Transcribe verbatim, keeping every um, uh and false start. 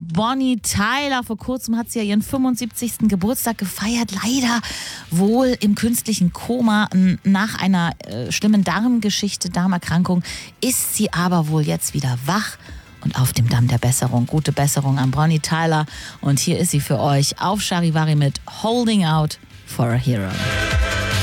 Bonnie Tyler. Vor kurzem hat sie ja ihren fünfundsiebzigsten Geburtstag gefeiert. Leider wohl im künstlichen Koma. Nach einer äh, schlimmen Darmgeschichte, Darmerkrankung, ist sie aber wohl jetzt wieder wach und auf dem Damm der Besserung. Gute Besserung an Bonnie Tyler. Und hier ist sie für euch auf Charivari mit Holding Out for a Hero.